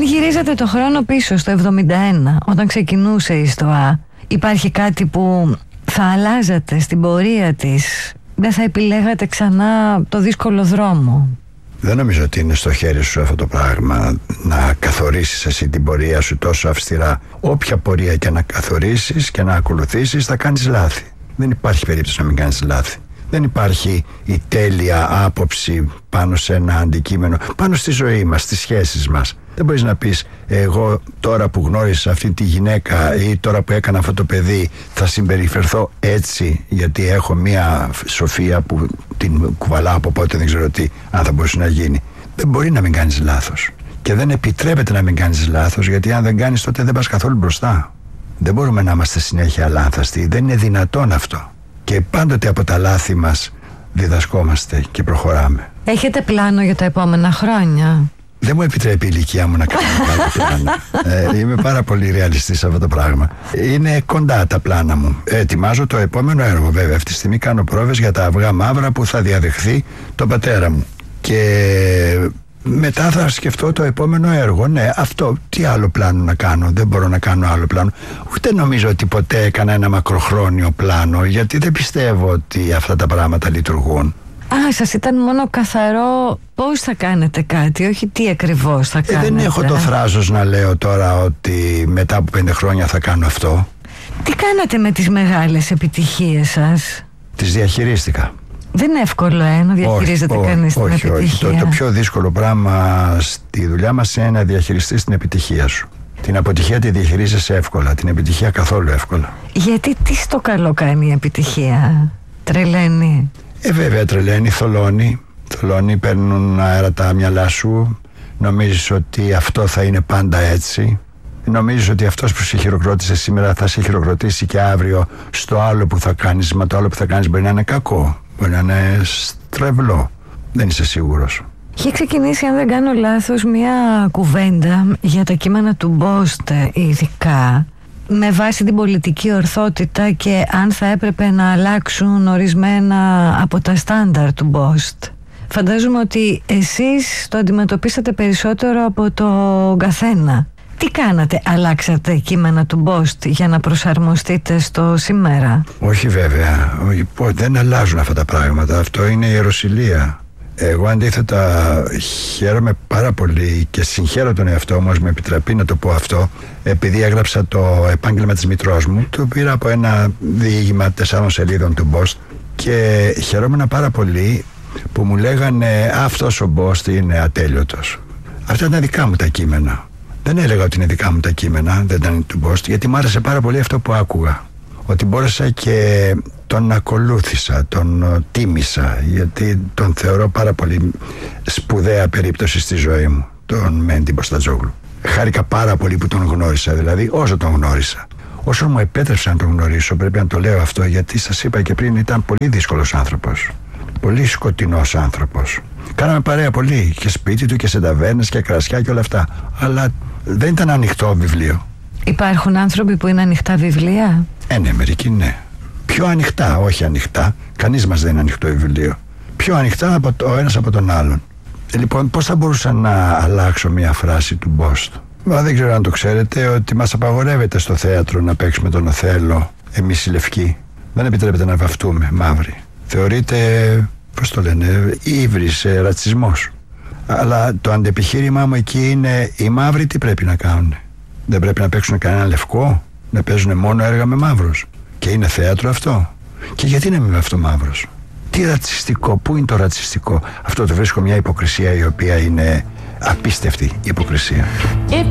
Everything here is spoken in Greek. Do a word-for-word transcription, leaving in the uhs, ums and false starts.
γυρίζατε το χρόνο πίσω στο εβδομήντα ένα, όταν ξεκινούσε η ΣΤΟΑ, υπάρχει κάτι που θα αλλάζατε στην πορεία της? Δεν θα επιλέγατε ξανά το δύσκολο δρόμο? Δεν νομίζω ότι είναι στο χέρι σου αυτό το πράγμα, να καθορίσεις εσύ την πορεία σου τόσο αυστηρά. Όποια πορεία και να καθορίσεις και να ακολουθήσεις, θα κάνεις λάθη. Δεν υπάρχει περίπτωση να μην κάνεις λάθη. Δεν υπάρχει η τέλεια άποψη πάνω σε ένα αντικείμενο, πάνω στη ζωή μας, στις σχέσεις μας. Δεν μπορείς να πεις, εγώ τώρα που γνώρισα αυτή τη γυναίκα ή τώρα που έκανα αυτό το παιδί θα συμπεριφερθώ έτσι, γιατί έχω μια σοφία που την κουβαλάω από πότε δεν ξέρω τι, αν θα μπορούσε να γίνει. Δεν μπορεί να μην κάνεις λάθος. Και δεν επιτρέπεται να μην κάνεις λάθος, γιατί αν δεν κάνεις τότε δεν πας καθόλου μπροστά. Δεν μπορούμε να είμαστε συνέχεια λάνθαστοι. Δεν είναι δυνατόν αυτό. Και πάντοτε από τα λάθη μας διδασκόμαστε και προχωράμε. Έχετε πλάνο για τα επόμενα χρόνια? Δεν μου επιτρέπει η ηλικία μου να κάνω κάτι πλάνο. ε, είμαι πάρα πολύ ρεαλιστής σε αυτό το πράγμα. Είναι κοντά τα πλάνα μου. Ετοιμάζω το επόμενο έργο, βέβαια. Αυτή τη στιγμή κάνω πρόβες για τα αυγά μαύρα που θα διαδεχθεί τον πατέρα μου. Και μετά θα σκεφτώ το επόμενο έργο. Ναι, αυτό. Τι άλλο πλάνο να κάνω? Δεν μπορώ να κάνω άλλο πλάνο. Ούτε νομίζω ότι ποτέ έκανα ένα μακροχρόνιο πλάνο, γιατί δεν πιστεύω ότι αυτά τα πράγματα λειτουργούν. Α, σας ήταν μόνο καθαρό πώς θα κάνετε κάτι, όχι τι ακριβώς θα κάνετε. Ε, δεν έχω το θράσος να λέω τώρα ότι μετά από πέντε χρόνια θα κάνω αυτό. Τι κάνατε με τις μεγάλες επιτυχίες σας? Τις διαχειρίστηκα. Δεν είναι εύκολο, ε, να διαχειρίζεται όχι, κανείς όχι, την όχι, επιτυχία. όχι. Το, το πιο δύσκολο πράγμα στη δουλειά μας είναι να διαχειριστείς την επιτυχία σου. Την αποτυχία τη διαχειρίζεσαι εύκολα, την επιτυχία καθόλου εύκολα. Γιατί τι στο καλό κάνει η επιτυχία? Τρελαίνει? Ε, βέβαια τρελαίνει, θολώνει. Θολώνει, παίρνουν αέρα τα μυαλά σου. Νομίζεις ότι αυτό θα είναι πάντα έτσι. Νομίζεις ότι αυτός που σε χειροκρότησε σήμερα θα σε χειροκροτήσει και αύριο στο άλλο που θα κάνεις. Μα το άλλο που θα κάνεις μπορεί να είναι κακό, μπορεί να είναι στρεβλό. Δεν είσαι σίγουρος. Είχε ξεκινήσει, αν δεν κάνω λάθος, μια κουβέντα για τα κείμενα του Μπόστ, ειδικά με βάση την πολιτική ορθότητα και αν θα έπρεπε να αλλάξουν ορισμένα από τα στάνταρ του Μπόστ. Φαντάζομαι ότι εσείς το αντιμετωπίσατε περισσότερο από τον καθένα. Τι κάνατε, αλλάξατε κείμενα του Μπόστ για να προσαρμοστείτε στο σήμερα? Όχι βέβαια, δεν αλλάζουν αυτά τα πράγματα, αυτό είναι ιεροσυλία. Εγώ αντίθετα χαίρομαι πάρα πολύ και συγχαίρω τον εαυτό μου, με επιτραπεί να το πω αυτό, επειδή έγραψα το επάγγελμα της μητρός μου. Το πήρα από ένα διήγημα τεσσάρων σελίδων του Μπόστ και χαιρόμουν πάρα πολύ που μου λέγανε αυτός ο Μπόστ είναι ατέλειωτος. Αυτά ήταν δικά μου τα κείμενα. Δεν έλεγα ότι είναι δικά μου τα κείμενα, δεν ήταν του Μπόστ, γιατί μου άρεσε πάρα πολύ αυτό που άκουγα. Ότι μπόρεσα και τον ακολούθησα, τον τίμησα, γιατί τον θεωρώ πάρα πολύ σπουδαία περίπτωση στη ζωή μου, τον Μέντι Μποστατζόγλου. Χάρηκα πάρα πολύ που τον γνώρισα, δηλαδή όσο τον γνώρισα. Όσο μου επέτρεψε να τον γνωρίσω, πρέπει να το λέω αυτό, γιατί σας είπα και πριν, ήταν πολύ δύσκολος άνθρωπος. Πολύ σκοτεινός άνθρωπος. Κάναμε παρέα πολύ, και σπίτι του και σε ταβέρνες και κρασιά και όλα αυτά. Αλλά δεν ήταν ανοιχτό βιβλίο. Υπάρχουν άνθρωποι που είναι ανοιχτά βιβλία? Ε, ναι, μερικοί ναι. Πιο ανοιχτά, όχι ανοιχτά. Κανείς μας δεν είναι ανοιχτό βιβλίο. Πιο ανοιχτά από το, ο ένας από τον άλλον. Ε, λοιπόν, πώς θα μπορούσα να αλλάξω μια φράση του Μπόστ? Μα δεν ξέρω αν το ξέρετε, ότι μας απαγορεύεται στο θέατρο να παίξουμε τον Οθέλο, εμείς οι λευκοί. Δεν επιτρέπεται να βαφτούμε μαύροι. Θεωρείται, πώς το λένε, ύβρις, ε, ρατσισμός. Αλλά το αντεπιχείρημά μου εκεί είναι, οι μαύροι τι πρέπει να κάνουν? Δεν πρέπει να παίξουν κανένα λευκό, να παίζουν μόνο έργα με μαύρους? Και είναι θέατρο αυτό? Και γιατί να μην είναι αυτό μαύρος? Τι ρατσιστικό, πού είναι το ρατσιστικό? Αυτό το βρίσκω μια υποκρισία η οποία είναι απίστευτη υποκρισία.